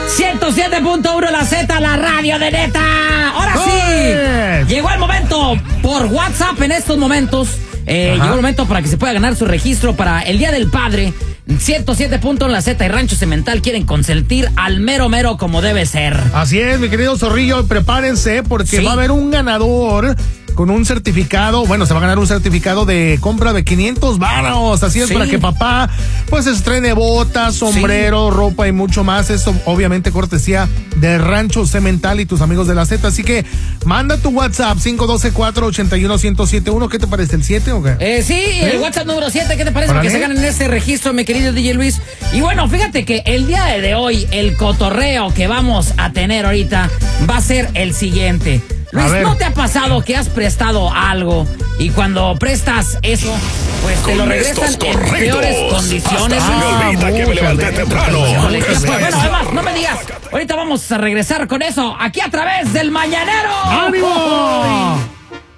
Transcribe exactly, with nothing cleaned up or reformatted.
ciento siete punto uno La Z, la radio de neta. Ahora sí, llegó el momento por WhatsApp en estos momentos. Eh, llegó el momento para que se pueda ganar su registro para el Día del Padre. ciento siete punto uno La Z y Rancho Cemental quieren consentir al mero mero como debe ser. Así es, mi querido Zorrillo, prepárense porque Sí. va a haber un ganador con un certificado, bueno, se va a ganar un certificado de compra de quinientos varos, así es, Sí. para que papá pues estrene botas, sombrero, sí. ropa y mucho más. Esto obviamente cortesía de Rancho Cemental y tus amigos de la Z, así que manda tu WhatsApp cinco uno dos, cuatro ocho uno, uno cero siete uno. ¿Qué te parece, el siete o qué? Eh, sí, ¿Eh? El WhatsApp número siete, ¿qué te parece? Para que se ganen ese registro, mi querido D J Luis. Y bueno, fíjate que el día de hoy, el cotorreo que vamos a tener ahorita va a ser el siguiente. Luis, ¿no te ha pasado que has prestado algo y cuando prestas eso, pues te lo regresan en peores condiciones? Hasta se me olvida que me levanté temprano. Bueno, además, no me digas. Ahorita vamos a regresar con eso aquí a través del Mañanero.